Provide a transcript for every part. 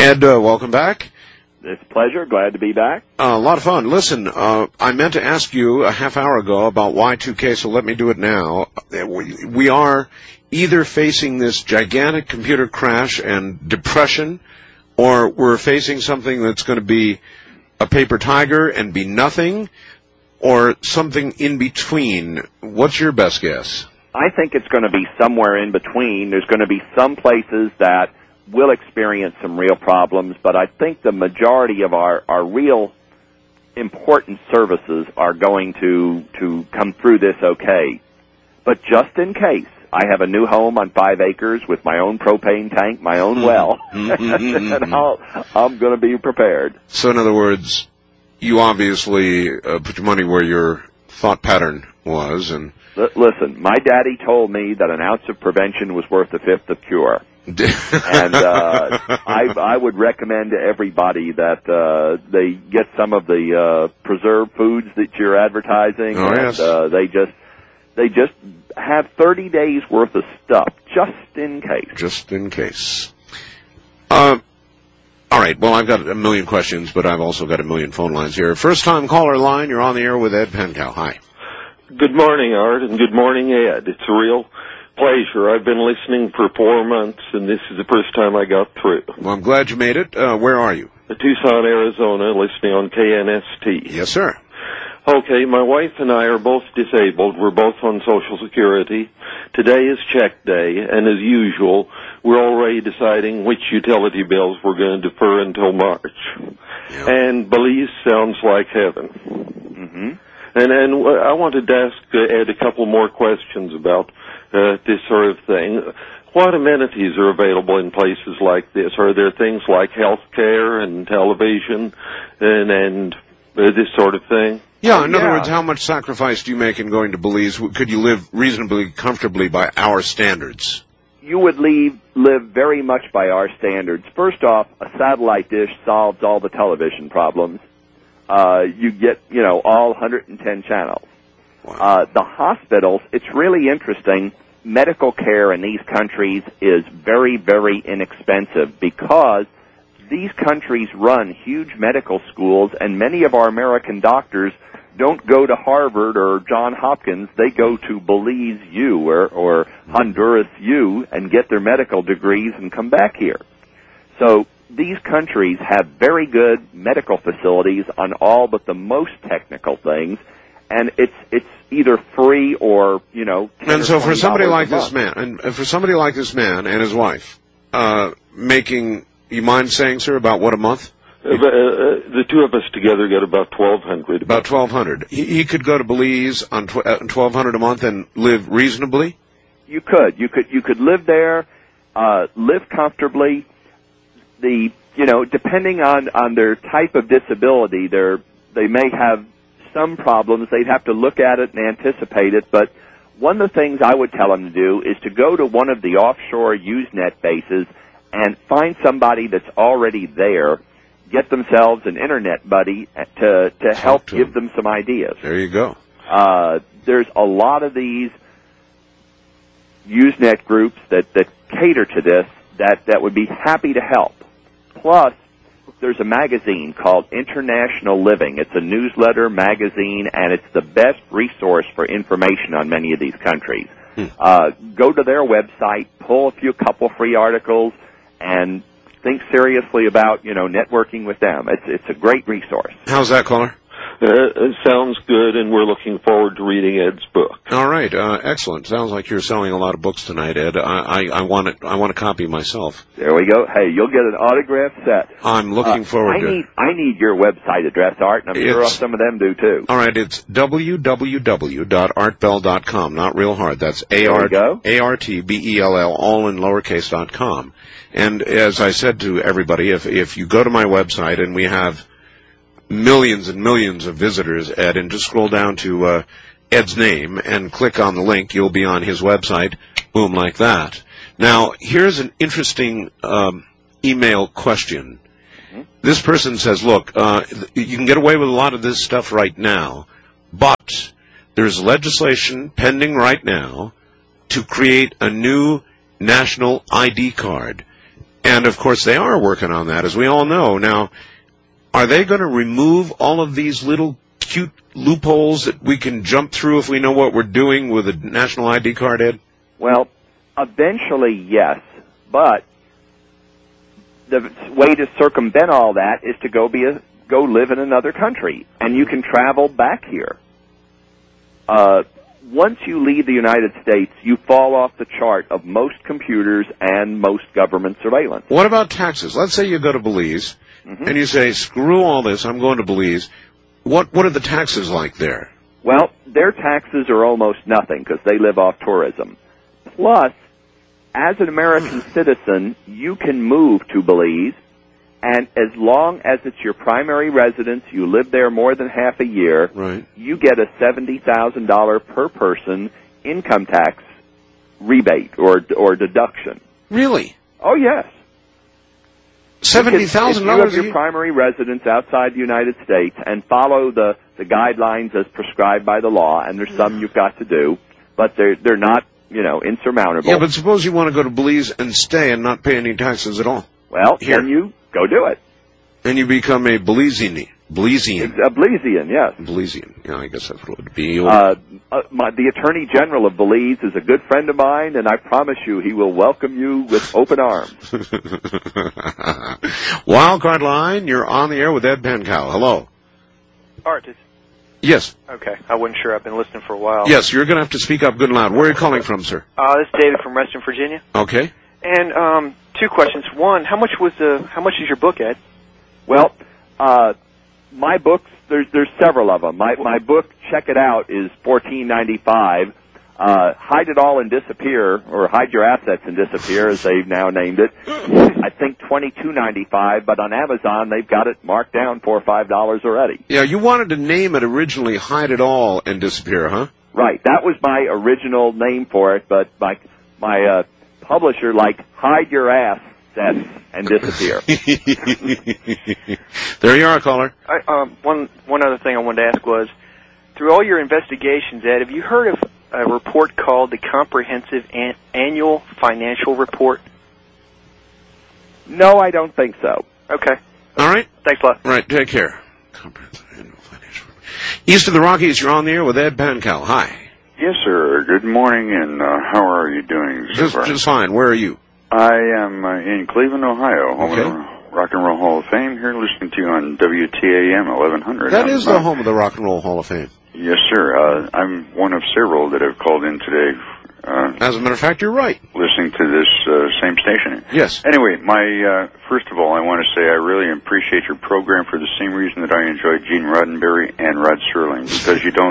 Ed, welcome back. It's a pleasure. Glad to be back. A lot of fun. Listen, I meant to ask you a half hour ago about Y2K, so let me do it now. We are either facing this gigantic computer crash and depression, or we're facing something that's going to be a paper tiger and be nothing, or something in between. What's your best guess? I think it's going to be somewhere in between. There's going to be some places that will experience some real problems, but I think the majority of our real important services are going to come through this okay. But just in case, I have a new home on 5 acres with my own propane tank, my own well, and I'm going to be prepared. So in other words, you obviously put your money where your thought pattern was. And listen, my daddy told me that an ounce of prevention was worth a fifth of cure. And I would recommend to everybody that they get some of the preserved foods that you're advertising. Oh, and yes. They just have 30 days worth of stuff, just in case. Just in case. All right, well, I've got a million questions, but I've also got a million phone lines here. First-time caller line, you're on the air with Ed Pencow. Hi. Good morning, Art, and good morning, Ed. It's a real pleasure. I've been listening for 4 months, and this is the first time I got through. Well, I'm glad you made it. Where are you? Tucson, Arizona, listening on KNST. Yes, sir. Okay, my wife and I are both disabled. We're both on Social Security. Today is check day, and as usual, we're already deciding which utility bills we're going to defer until March. Yep. And Belize sounds like heaven. Mm-hmm. And I wanted to ask Ed a couple more questions about this sort of thing. What amenities are available in places like this? Are there things like health care and television and this sort of thing? Yeah, in other words, how much sacrifice do you make in going to Belize? Could you live reasonably comfortably by our standards? You would live very much by our standards. First off, a satellite dish solves all the television problems. You get, all 110 channels. Wow. The hospitals, it's really interesting. Medical care in these countries is very, very inexpensive because these countries run huge medical schools, and many of our American doctors don't go to Harvard or Johns Hopkins. They go to Belize U or Honduras U and get their medical degrees and come back here. So these countries have very good medical facilities on all but the most technical things, and it's either free or, And so for somebody like this man, and his wife, making, you mind saying, sir, about what a month? The two of us together get about $1,200. About $1,200. He could go to Belize on $1,200 a month and live reasonably? You could live there, live comfortably. Depending on their type of disability, they may have some problems. They'd have to look at it and anticipate it. But one of the things I would tell them to do is to go to one of the offshore Usenet bases and find somebody that's already there, get themselves an internet buddy to help give them some ideas. There you go. There's a lot of these Usenet groups that cater to this that would be happy to help. Plus, there's a magazine called International Living. It's a newsletter magazine, and it's the best resource for information on many of these countries. Go to their website, pull a couple free articles, and think seriously about, networking with them. It's a great resource. How's that, caller? It sounds good, and we're looking forward to reading Ed's book. All right, excellent. Sounds like you're selling a lot of books tonight, Ed. I want it. I want a copy myself. There we go. Hey, you'll get an autographed set. I'm looking forward to it. I need your website address, Art, and I'm sure some of them do too. All right, it's www.artbell.com. Not real hard. That's ARTBELL, all in lowercase.com. And as I said to everybody, if you go to my website, and we have millions and millions of visitors, Ed, and just scroll down to Ed's name and click on the link, you'll be on his website, boom, like that. Now, here's an interesting email question. This person says, look, you can get away with a lot of this stuff right now, but there's legislation pending right now to create a new national ID card. And, of course, they are working on that, as we all know. Now, are they going to remove all of these little cute loopholes that we can jump through if we know what we're doing with a national ID card, Ed? Well, eventually, yes. But the way to circumvent all that is to go live in another country, and you can travel back here. Once you leave the United States, you fall off the chart of most computers and most government surveillance. What about taxes? Let's say you go to Belize, and you say, screw all this, I'm going to Belize. What are the taxes like there? Well, their taxes are almost nothing because they live off tourism. Plus, as an American citizen, you can move to Belize, and as long as it's your primary residence, you live there more than half a year, right, you get a $70,000 per person income tax rebate or deduction. Really? Oh, yes. $70,000? If you have your primary residence outside the United States and follow the guidelines as prescribed by the law, and there's some you've got to do, but they're not, insurmountable. Yeah, but suppose you want to go to Belize and stay and not pay any taxes at all. Well, then you go do it. And you become a Belizean. A Belizean, yes. Belizean. Yeah, I guess that's what it would be. The Attorney General of Belize is a good friend of mine, and I promise you he will welcome you with open arms. Wildcard Line, you're on the air with Ed Pankow. Hello. Art. Yes. Okay, I wasn't sure. I've been listening for a while. Yes, you're going to have to speak up good and loud. Where are you calling from, sir? This is David from Reston, Virginia. Okay. And two questions. One, how much is your book, Ed? Well, my books, there's several of them. My book, check it out, is $14.95. Hide It All and Disappear, or Hide Your Assets and Disappear, as they've now named it. I think $22.95, but on Amazon they've got it marked down $4 or $5 already. Yeah, you wanted to name it originally Hide It All and Disappear, huh? Right, that was my original name for it, but my publisher liked Hide Your Assets and Disappear. There you are, caller. One other thing I wanted to ask was, through all your investigations, Ed, have you heard of a report called the Comprehensive Annual Financial Report? No, I don't think so. Okay. All right. Thanks a lot. All right, take care. Comprehensive Annual Financial Report. East of the Rockies, you're on the air with Ed Pankow. Hi. Yes, sir. Good morning, and how are you doing so far? Just fine. Where are you? I am in Cleveland, Ohio, home of the Rock and Roll Hall of Fame, here listening to you on WTAM 1100. That is the home of the Rock and Roll Hall of Fame. Yes, sir. I'm one of several that have called in today. As a matter of fact, you're right. Listening to this same station. Yes. Anyway, first of all, I want to say I really appreciate your program for the same reason that I enjoyed Gene Roddenberry and Rod Serling, because you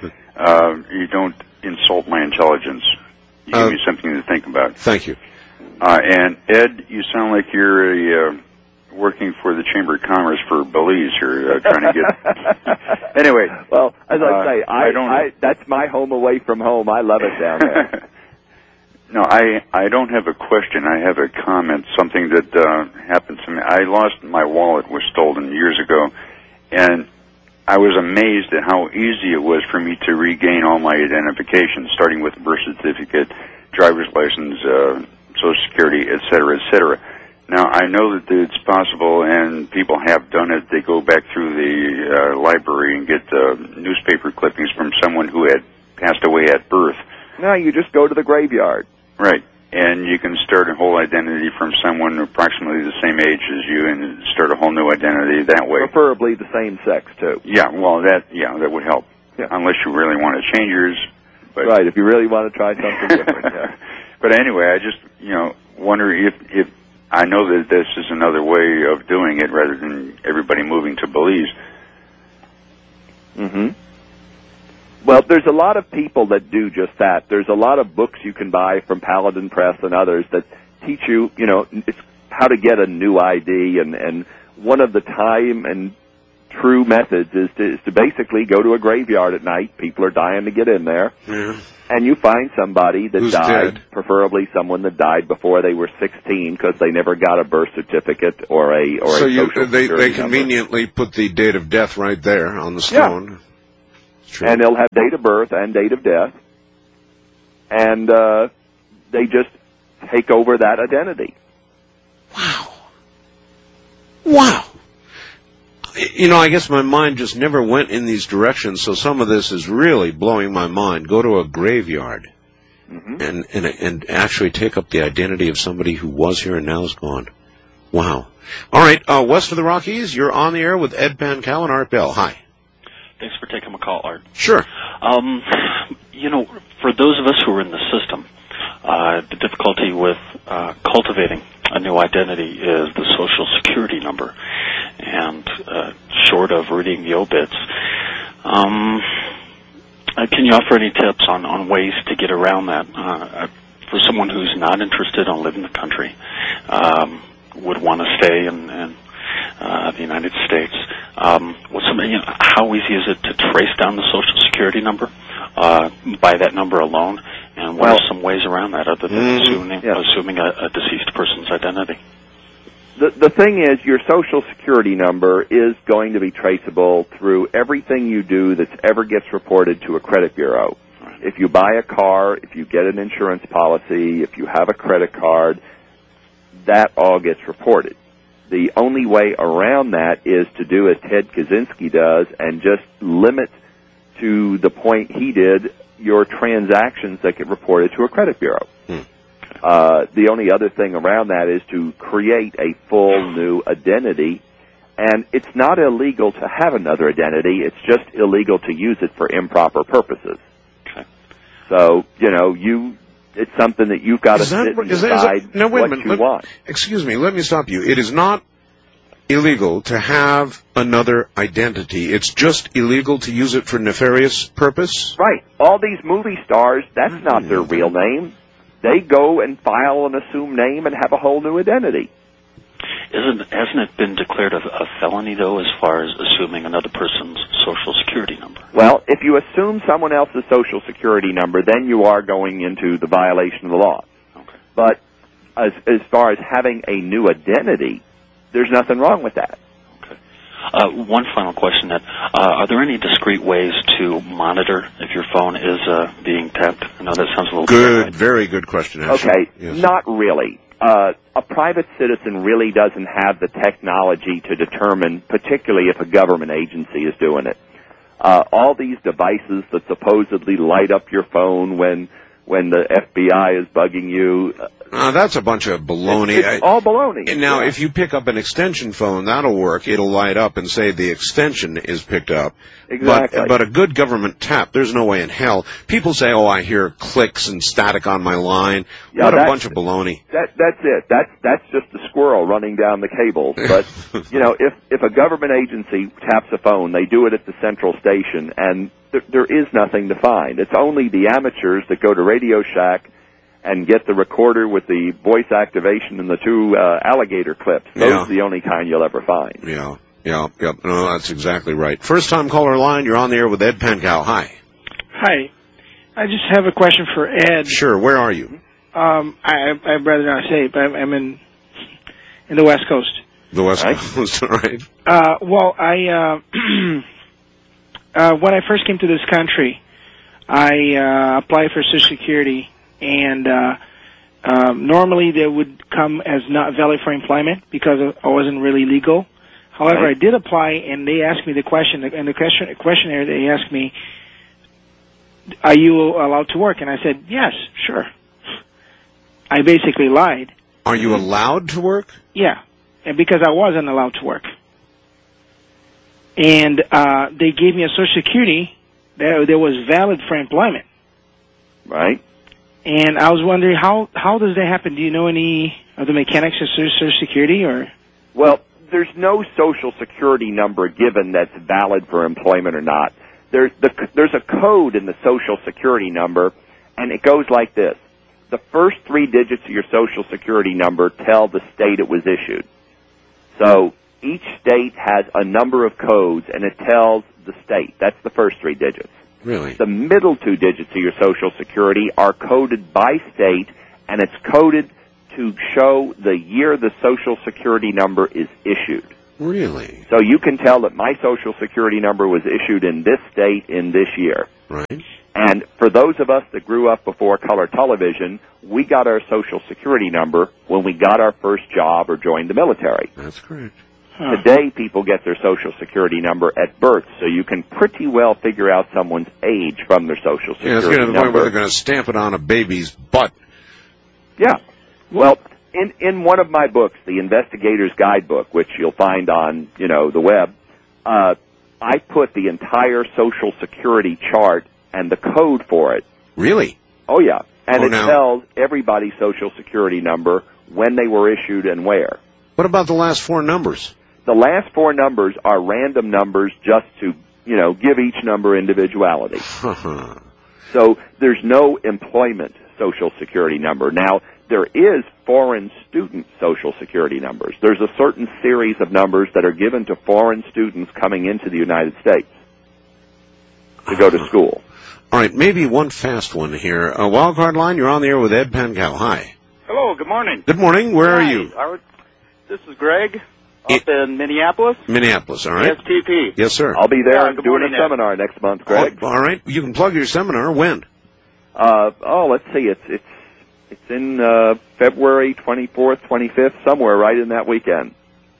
don't insult my intelligence. You give me something to think about. Thank you. And Ed, you sound like you're working for the Chamber of Commerce for Belize here, trying to get... Anyway. Well, as I say, that's my home away from home. I love it down there. No, I don't have a question. I have a comment, something that happened to me. My wallet was stolen years ago, and I was amazed at how easy it was for me to regain all my identification, starting with birth certificate, driver's license, Social Security, et cetera, et cetera. Now, I know that it's possible, and people have done it. They go back through the library and get newspaper clippings from someone who had passed away at birth. No, you just go to the graveyard. Right. And you can start a whole identity from someone approximately the same age as you and start a whole new identity that way. Preferably the same sex, too. Yeah, well, that would help. Yeah. Unless you really want to change yours. But right, if you really want to try something different, yeah. But anyway, I just, wonder if I know that this is another way of doing it rather than everybody moving to Belize. Mm-hmm. Well, there's a lot of people that do just that. There's a lot of books you can buy from Paladin Press and others that teach you, it's how to get a new ID, and one of the time and true methods is to basically go to a graveyard at night. People are dying to get in there. Yeah. And you find somebody that Who's died, dead? Preferably someone that died before they were 16 because they never got a birth certificate or a social security they conveniently put the date of death right there on the stone. Yeah. And they'll have date of birth and date of death, and they just take over that identity. Wow. Wow. You know, I guess my mind just never went in these directions, so some of this is really blowing my mind. Go to a graveyard and actually take up the identity of somebody who was here and now is gone. Wow. All right, west of the Rockies, you're on the air with Ed Pankow and Art Bell. Hi. Thanks for taking my call, Art. Sure. You know, for those of us who are in the system, the difficulty with cultivating a new identity is the Social Security number. And short of reading the obits, can you offer any tips on ways to get around that? For someone who's not interested in living in the country, would want to stay in the United States, how easy is it to trace down the Social Security number by that number alone? And what are some ways around that other than assuming a deceased person's identity? The thing is, your Social Security number is going to be traceable through everything you do that ever gets reported to a credit bureau. Right. If you buy a car, if you get an insurance policy, if you have a credit card, that all gets reported. The only way around that is to do as Ted Kaczynski does and just limit to the point he did your transactions that get reported to a credit bureau. The only other thing around that is to create a full new identity, and it's not illegal to have another identity, it's just illegal to use it for improper purposes. Okay. So, it's something that you've got to sit and decide what you want. Excuse me, let me stop you. It is not illegal to have another identity. It's just illegal to use it for nefarious purpose? Right. All these movie stars, that's not their real name. They go and file an assumed name and have a whole new identity. Hasn't it been declared a felony, though, as far as assuming another person's Social Security number? Well, if you assume someone else's Social Security number, then you are going into the violation of the law. Okay. But as far as having a new identity, there's nothing wrong with that. Okay. One final question, Ed. Are there any discrete ways to monitor if your phone is being tapped? I know that sounds a little good, very good question. Actually. Okay, yes. Not really. A private citizen really doesn't have the technology to determine, particularly if a government agency is doing it. All these devices that supposedly light up your phone when the FBI is bugging you. That's a bunch of baloney. It's all baloney. And now, if you pick up an extension phone, that'll work. It'll light up and say the extension is picked up. Exactly. But a good government tap, there's no way in hell. People say, I hear clicks and static on my line. Yeah, what a bunch of baloney. That's it. That's just a squirrel running down the cables. But, if a government agency taps a phone, they do it at the central station, and there is nothing to find. It's only the amateurs that go to Radio Shack and get the recorder with the voice activation and the two alligator clips. Those are the only kind you'll ever find. Yeah. No, that's exactly right. First-time caller line, you're on the air with Ed Pankow. Hi. Hi. I just have a question for Ed. Sure. Where are you? I'd rather not say, but I'm in the West Coast. The West Coast, all right. Well, when I first came to this country, I applied for Social Security, and normally they would come as not valid for employment because I wasn't really legal. However, I did apply, and they asked me the question, in the questionnaire they asked me, are you allowed to work? And I said, yes, sure. I basically lied. Are you allowed to work? Yeah, and because I wasn't allowed to work. And they gave me a Social Security that was valid for employment. Right. And I was wondering, how does that happen? Do you know any of the mechanics of Social Security? Or? Well, there's no Social Security number given that's valid for employment or not. There's a code in the Social Security number, and it goes like this. The first 3 digits of your Social Security number tell the state it was issued. So each state has a number of codes, and it tells the state. That's the first 3 digits. Really? The middle 2 digits of your Social Security are coded by state, and it's coded to show the year the Social Security number is issued. Really? So you can tell that my Social Security number was issued in this state in this year. Right. And for those of us that grew up before color television, we got our Social Security number when we got our first job or joined the military. That's correct. Today, people get their Social Security number at birth, so you can pretty well figure out someone's age from their Social Security Yeah, it's getting to the point number. where they're going to stamp it on a baby's butt. Yeah. Well, in one of my books, the Investigator's Guidebook, which you'll find on, the web, I put the entire Social Security chart and the code for it. Really? Oh, yeah. And it now, tells everybody's Social Security number, when they were issued, and where. What about the last 4 numbers? The last 4 numbers are random numbers just to, give each number individuality. So there's no employment Social Security number. Now, there is foreign student Social Security numbers. There's a certain series of numbers that are given to foreign students coming into the United States to go to school. All right, maybe one fast one here. Wildcard Line, you're on the air with Ed Pankow. Hi. Hello, good morning. Good morning. Where are you? This is Greg up in Minneapolis. Minneapolis, all right. STP. Yes, sir. I'll be there good doing morning, a seminar next month, Greg. All right. You can plug your seminar. When? Let's see. It's in February 24th, 25th, somewhere right in that weekend.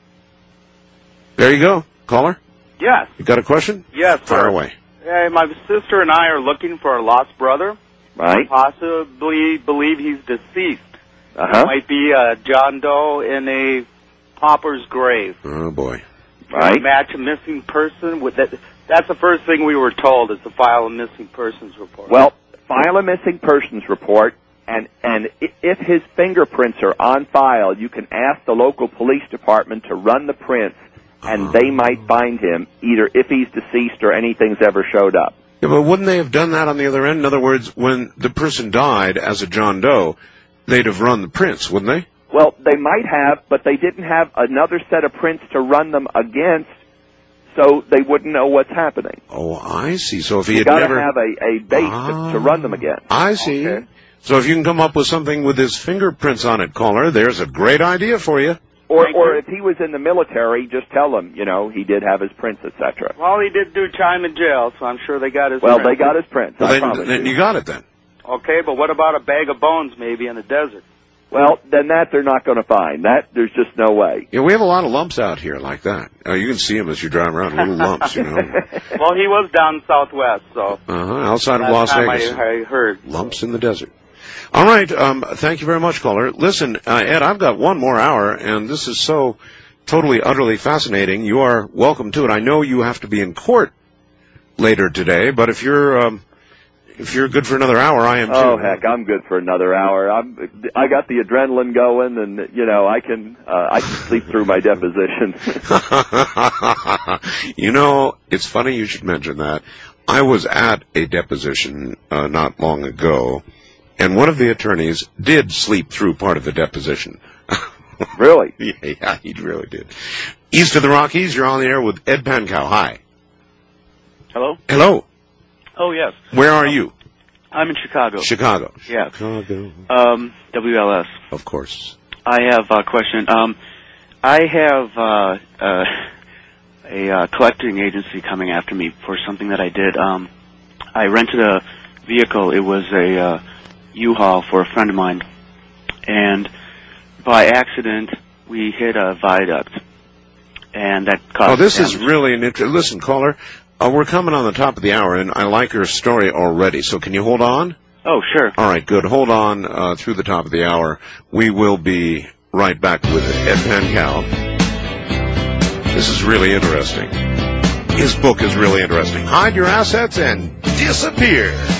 There you go. Caller? Yes. You got a question? Yes, sir. Fire away. Hey, my sister and I are looking for a lost brother. Right. Possibly believe he's deceased. Uh-huh. Might be John Doe in a pauper's grave. Oh, boy. Right. Match a missing person with that. That's the first thing we were told is to file a missing persons report. Well, file a missing persons report, and if his fingerprints are on file, you can ask the local police department to run the prints, and they might find him, either if he's deceased or anything's ever showed up. Yeah, but wouldn't they have done that on the other end? In other words, when the person died as a John Doe, they'd have run the prints, wouldn't they? Well, they might have, but they didn't have another set of prints to run them against, so they wouldn't know what's happening. Oh, I see. So if he You had got never... to have a base to run them against. I see. Okay. So if you can come up with something with his fingerprints on it, caller, there's a great idea for you. Or if he was in the military, just tell him, he did have his prints, etc. Well, he did do time in jail, so I'm sure they got his Well, prints. they got his prints. Well, I promise then you got it then. Okay, but what about a bag of bones maybe in the desert? Well, then that they're not going to find. That there's just no way. Yeah, we have a lot of lumps out here like that. You can see them as you drive around, little lumps, Well, he was down southwest, so. Outside of Las Vegas. I heard. Lumps in the desert. All right, thank you very much, caller. Listen, Ed, I've got one more hour, and this is so totally, utterly fascinating. You are welcome to it. I know you have to be in court later today, but if you're good for another hour, I am too. Oh heck, I'm good for another hour. I got the adrenaline going, and I can sleep through my deposition. It's funny you should mention that. I was at a deposition not long ago, and one of the attorneys did sleep through part of the deposition. Really? Yeah, he really did. East of the Rockies, you're on the air with Ed Pankow. Hi. Hello? Hello. Oh, yes. Where are you? I'm in Chicago. Chicago. Yeah. Chicago. WLS. Of course. I have a question. I have a collecting agency coming after me for something that I did. I rented a vehicle. It was a U-Haul for a friend of mine. And by accident, we hit a viaduct. And that caused this damage. is really an interesting... Listen, caller, we're coming on the top of the hour, and I like your story already. So can you hold on? Oh, sure. All right, good. Hold on through the top of the hour. We will be right back with Ed Pankow. This is really interesting. His book is really interesting. Hide Your Assets and Disappear.